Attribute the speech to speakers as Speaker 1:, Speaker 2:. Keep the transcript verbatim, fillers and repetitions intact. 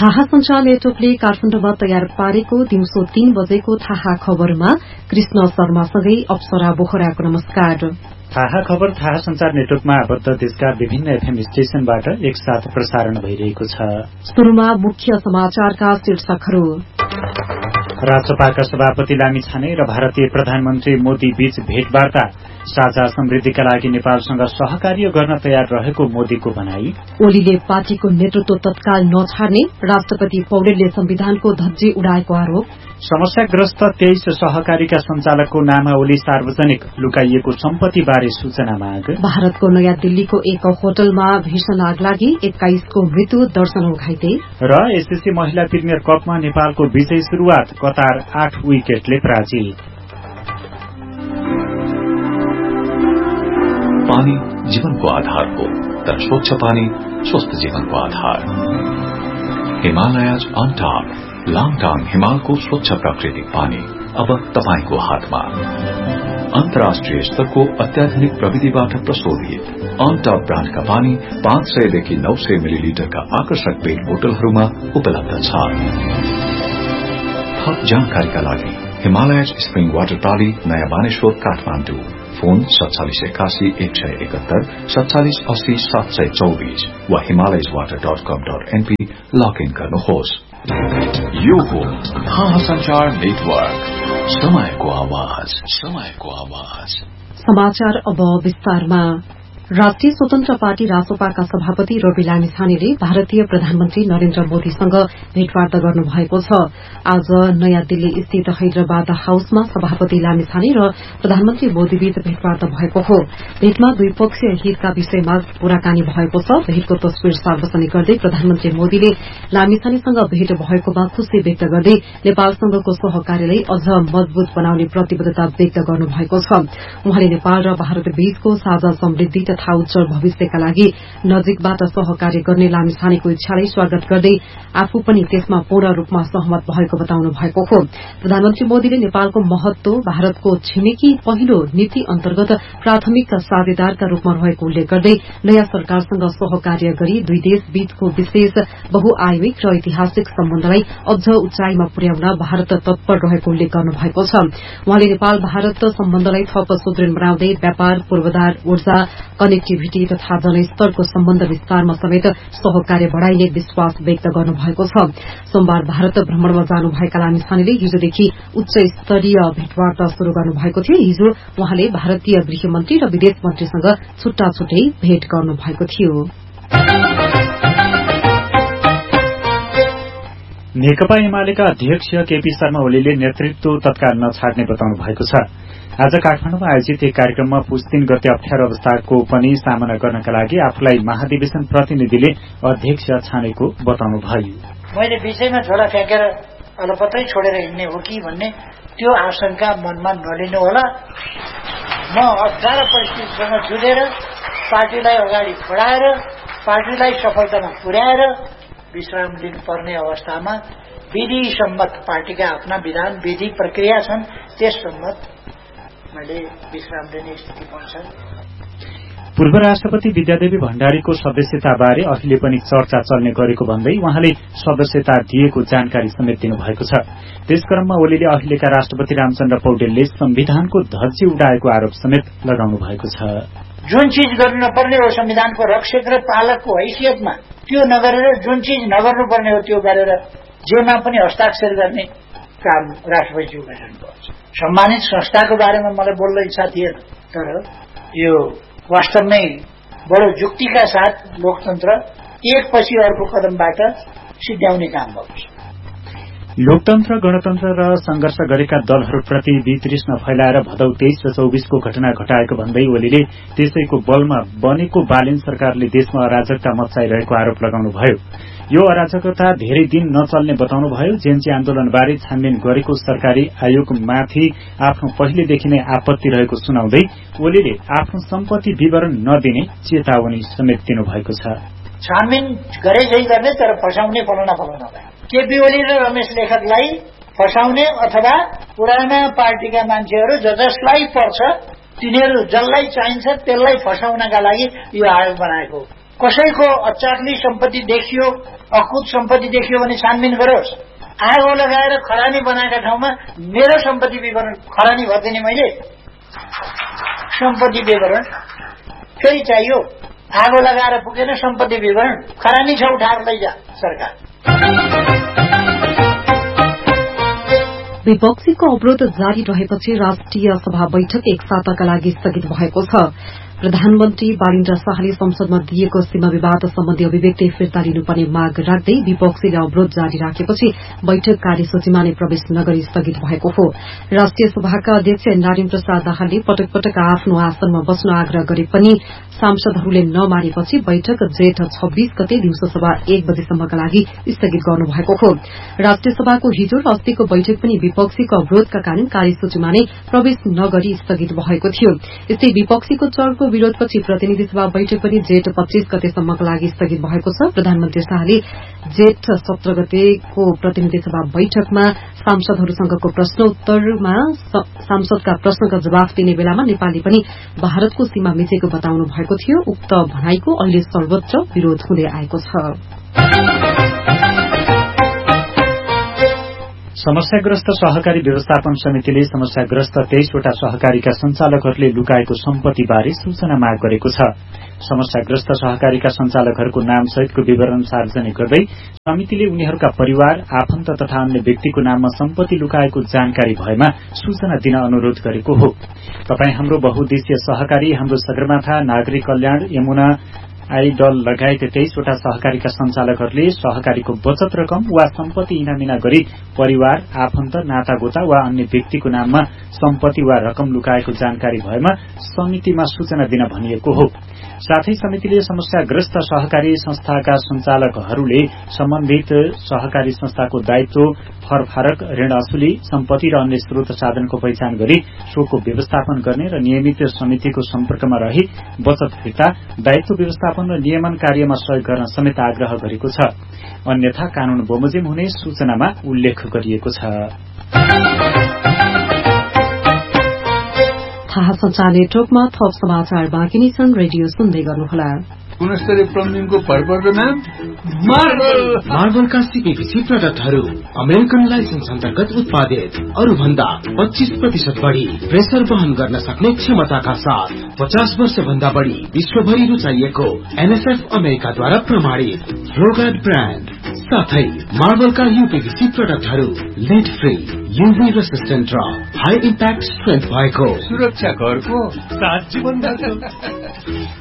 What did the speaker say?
Speaker 1: थाहा संचार नेटवर्कले काठमाडौँमा तयार पारेको दिउँसो तीन बजेको थाहा खबरमा कृष्ण शर्मासँगै अप्सरा बोहराको नमस्कार।
Speaker 2: थाहा खबर थाहा संचार नेटवर्कमा आबद्ध देशका विभिन्न एफएम स्टेशनबाट एकसाथ प्रसारण भइरहेको छ।
Speaker 1: शुरूमा मुख्य समाचारका शीर्षकहरू।
Speaker 2: राष्ट्रपाका सभापति लामिछाने र भारतीय प्रधानमन्त्री मोदी बीच भेटवार्ता। साझा समृद्धिका लागि नेपालसँग सहकार्य गर्न तयार रहेको मोदीको भनाई।
Speaker 1: ओलीले पार्टीको नेतृत्व तत्काल नछाड्ने, राष्ट्रपति पौडेलले संविधानको धज्जी उडाएको आरोप।
Speaker 2: समस्याग्रस्त तेइस सहकारीका संचालकको नामावली सार्वजनिक, लुकाइएको सम्पत्तिबारे सूचना माग।
Speaker 1: भारतको नयाँ दिल्लीको एक होटलमा भीषण आग लागि, एक्काइसको मृत्यु, दर्जनौं घाइते।
Speaker 2: र एसएससी महिला प्रिमियर कपमा नेपालको विजयी शुरूआत, कतार आठ विकेटले पराजित।
Speaker 3: पानी जीवनको आधार हो, तर स्वच्छ पानी स्वस्थ जीवनको आधार। हिमालयज अन टॉप, लाङटाङ हिमालको स्वच्छ प्राकृतिक पानी अब तपाईको हातमा। अन्तर्राष्ट्रिय स्तरको अत्याधुनिक प्रविधिबाट प्रशोधित अन टॉप ब्रान्डका पानी पाँच सयदेखि नौ सय मिलिलिटरका आकर्षक पेट बोतलहरूमा उपलब्ध छ। थप जानकारीका लागि हिमालयज स्प्रिङ वाटर प्रणाली, नयाँ बानेश्वर, काठमाडौँ। फोन सत्तालिस एकासी एक सय एकहत्तर सत्तालिस अस्सी सात सय चौबीस वा हिमालयज वाटर डट कम डट एनपी लगइन गर्नुहोस्। यो हो थाहा संचार नेटवर्क, समयको आवाज, समयको आवाज।
Speaker 1: समाचार अब विस्तारमा। राष्ट्रिय स्वतन्त्र पार्टी रासोपाका सभापति रवि लामिछानेले भारतीय प्रधानमन्त्री नरेन्द्र मोदीसँग भेटवार्ता गर्नुभएको छ। आज नयाँ दिल्ली स्थित हैदराबाद हाउसमा सभापति लामिछाने र प्रधानमन्त्री मोदीबीच भेटवार्ता भएको हो। भेटमा द्विपक्षीय हितका विषयमा कुराकानी भएको छ। भेटको तस्विर सार्वजनिक गर्दै प्रधानमन्त्री मोदीले लामिछानेसँग भेट भएकोमा खुशी व्यक्त गर्दै नेपालसँगको सहकार्यलाई अझ मजबूत बनाउने प्रतिबद्धता व्यक्त गर्नुभएको छ। उहाँले नेपाल र भारत बीचको साझा समृद्धि तथा उज्जवल भविष्यका लागि नजिकबाट सहकार्य गर्ने लामिछानेको इच्छालाई स्वागत गर्दै आफू पनि त्यसमा पूर्ण रूपमा सहमत भएको बताउनु भएको हो। प्रधानमन्त्री मोदीले नेपालको महत्व भारतको छिमेकी पहिलो नीति अन्तर्गत प्राथमिक साझेदारका रूपमा रहेको उल्लेख गर्दै नयाँ सरकारसँग सहकार्य गरी दुई देश बीचको विशेष बहुआयामिक र ऐतिहासिक सम्बन्धलाई अझ उचाइमा पुर्याउन भारत तत्पर रहेको उल्लेख गर्नुभएको छ। उहाँले नेपाल भारत सम्बन्धलाई थप सुदृढ़ बनाउँदै व्यापार, पूर्वाधार, ऊर्जा, कनेक्टिभिटी तथा जनस्तरको सम्बन्ध विस्तारमा समेत सहकार्य बढ़ाइने विश्वास व्यक्त गर्नुभएको छ। सोमबार भारत भ्रमणमा जानुभएका लामिछानेले हिजोदेखि उच्च स्तरीय भेटवार्ता शुरू गर्नुभएको थियो। हिजो उहाँले भारतीय गृहमन्त्री र विदेश मन्त्रीसँग छुट्टा छुट्टै भेट गर्नुभएको थियो।
Speaker 2: नेकपा एमालेका अध्यक्ष केपी शर्मा ओलीले नेतृत्व तत्काल नछाड्ने बताउनु भएको छ। आज काठमाडौँमा आयोजित एक कार्यक्रममा पुस तीन गते अप्ठ्यारो अवस्थाको पनि सामना गर्नका लागि आफूलाई महाधिवेशन प्रतिनिधिले अध्यक्ष छानेको बताउनु भयो।
Speaker 4: मैले विषयमा झोला फ्याँकेर अलपत्रै छोडेर हिँड्ने हो कि भन्ने त्यो आशंका मनमा नलिनु होला। म अप्ठ्यारो परिस्थितिसँग जुझेर पार्टीलाई अगाडि बढाएर पार्टीलाई सफलतामा पुर्याएर विश्राम लिनुपर्ने अवस्थामा विधि सम्मत पार्टीका आफ्ना विधान विधि प्रक्रिया छन्, त्यस सम्मत मैले विश्राम लिने स्थिति पर्छ।
Speaker 2: पूर्व राष्ट्रपति विद्यादेवी भण्डारीको सदस्यताबारे अहिले पनि चर्चा चल्ने गरेको भन्दै उहाँले सदस्यता दिएको जानकारी समेत दिनुभएको छ। त्यसक्रममा ओलीले अहिलेका राष्ट्रपति रामचन्द्र पौडेलले संविधानको धज्जी उडाएको आरोप समेत लगाउनु भएको छ।
Speaker 4: जुन चीज गर्नु नपर्ने हो संविधानको रक्षक र पालकको हैसियतमा त्यो नगरेर जुन चीज नगर्नुपर्ने हो त्यो गरेर जेमा पनि हस्ताक्षर गर्ने काम राष्ट्रपतिज्यू गरिरहनुपर्छ। सम्मानित संस्थाको बारेमा मलाई बोल्न इच्छा थिएन, तर यो वास्तवमै बडो जुक्तिका साथ लोकतन्त्र एकपछि अर्को कदमबाट सिद्ध्याउने काम गर्छ।
Speaker 2: लोकतन्त्र, गणतन्त्र र संघर्ष गरेका दलहरूप्रति वितृष्ण फैलाएर भदौ तेइस र चौबीसको घटना घटाएको भन्दै ओलीले त्यसैको बलमा बनेको बालेन सरकारले देशमा अराजकता मचाइरहेको आरोप लगाउनुभयो। यो अराजकता धेरै दिन नचल्ने बताउनुभयो। जेन्जी आन्दोलनबारे छानबिन गरेको सरकारी आयोगमाथि आफ्नो पहिलेदेखि नै आपत्ति रहेको सुनाउँदै ओलीले आफ्नो सम्पत्ति विवरण नदिने चेतावनी समेत दिनुभएको छ।
Speaker 4: छानबिन गरे जै गर्ने तर फसाउने फलाउन फलाउन केपी ओली र रमेश लेखकलाई फसाउने अथवा पुराना पार्टीका मान्छेहरू ज जसलाई पर्छ तिनीहरू जसलाई चाहिन्छ त्यसलाई फसाउनका लागि यो आयोग बनाएको कसैको अचाक्ली सम्पत्ति देखियो, अकुत सम्पत्ति देखियो भने छानबिन गरोस्। आगो लगाएर खरानी बनाएका ठाउँमा मेरो सम्पत्ति विवरण खरानी भर्दिने मैले सम्पत्ति विवरण फेरि चाहियो। आगो लगाएर पुगेन सम्पत्ति विवरण खरानी छ उठाएर लैजा सरकार।
Speaker 1: विपक्षीको अवरोध जारी रहेपछि राष्ट्रिय सभा बैठक एक साताका लागि स्थगित भएको छ। प्रधानमन्त्री बालिन्द्र शाहले संसदमा दिएको सीमा विवाद सम्बन्धी अभिव्यक्ति फिर्ता लिनुपर्ने माग राख्दै विपक्षीले अवरोध जारी राखेपछि बैठक कार्यसूचीमा नै प्रवेश नगरी स्थगित भएको हो। राष्ट्रिय सभाका अध्यक्ष नारायण प्रसाद दाहालले पटक पटक आफ्नो आसनमा बस्न आग्रह गरे पनि सांसदहरूले नमानेपछि बैठक जेठ छब्बीस गते दिउँसो सभा एक बजेसम्मका लागि स्थगित गर्नुभएको हो। राष्ट्रिय सभाको हिजो र अस्तिको बैठक पनि विपक्षीको अवरोधका कारण कार्यसूचीमा नै प्रवेश नगरी स्थगित भएको थियो। यस्तै विपक्षीको चढको विरोधपछि प्रतिनिधि सभा बैठक पनि जेठ पच्चीस गतेसम्मका लागि स्थगित भएको छ। प्रधानमन्त्री शाहले जेठ सत्र गतेको प्रतिनिधि सभा बैठकमा सांसदहरूसँगको प्रश्नोत्तरमा सांसदका प्रश्नका जवाफ दिने बेलामा नेपालले पनि भारतको सीमा मिचेको बताउनु भएको थियो। उक्त भनाईको अहिले सर्वत्र विरोध हुँदै आएको छ।
Speaker 2: समस्याग्रस्त सहकारी व्यवस्थापन समितिले समस्याग्रस्त तेइसवटा सहकारीका संचालकहरूले लुकाएको सम्पत्तिबारे सूचना माग गरेको छ। समस्याग्रस्त सहकारीका संचालकहरूको नाम सहितको विवरण सार्वजनिक गर्दै समितिले उनीहरूका परिवार, आफन्त तथा अन्य व्यक्तिको नाममा सम्पत्ति लुकाएको जानकारी भएमा सूचना दिन अनुरोध गरेको हो। तपाईँ हाम्रो बहुद्देश्य सहकारी, हाम्रो सगरमाथा, नागरिक कल्याण, यमुना आइडल लगायत तेइसवटा सहकारीका संचालकहरूले सहकारीको बचत रकम वा सम्पत्ति इनामिना गरी परिवार, आफन्त, नातागोता वा अन्य व्यक्तिको नाममा सम्पत्ति वा रकम लुकाएको जानकारी भएमा समितिमा सूचना दिन भनिएको हो। साथै समितिले समस्याग्रस्त सहकारी संस्थाका संचालकहरूले सम्बन्धित सहकारी संस्थाको दायित्व, फरफारक, ऋण असुली, सम्पत्ति र अन्य स्रोत साधनको पहिचान गरी सोको व्यवस्थापन गर्ने र नियमित समितिको सम्पर्कमा रही बचत फिर्ता, दायित्व व्यवस्थापन र नियमन कार्यमा सहयोग गर्न समेत आग्रह गरेको छ। अन्यथा कानून बमोजिम हुने सूचनामा उल्लेख गरिएको छ।
Speaker 1: थाहा संचार नेटवर्कमा थप समाचार बाँकी नै छन्। रेडियो सुन्दै गर्नुहोला।
Speaker 5: गुणस्तरीय प्लम्बिङको भरपर्दो नाम मार्बल।
Speaker 6: मार्बलका सीपीभीसी प्रडक्टहरू अमेरिकन लाइसेन्स अन्तर्गत उत्पादित, अरू भन्दा पच्चीस प्रतिशत बढ़ी प्रेसर वहन गर्न सक्ने क्षमताका साथ पचास वर्ष भन्दा बढ़ी विश्वभरि रुचाइएको एनएसएफ अमेरिकाद्वारा प्रमाणित फ्लोगार्ड ब्रान्ड, साथै मार्बलका यूपीभीसी प्रडक्टहरू लिड फ्री, यूभी रेसिस्टेन्ट र हाई इम्प्याक्ट स्ट्रेन्थ भएको
Speaker 5: सुरक्षा घरको सात जीवन